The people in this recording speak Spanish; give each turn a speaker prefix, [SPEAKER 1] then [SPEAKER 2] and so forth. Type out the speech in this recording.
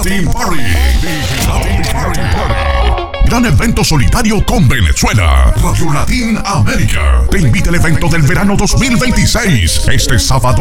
[SPEAKER 1] Latin Party. Latin Party. Gran evento solidario con Venezuela. Radio Latin América te invita al evento del verano 2026. Este sábado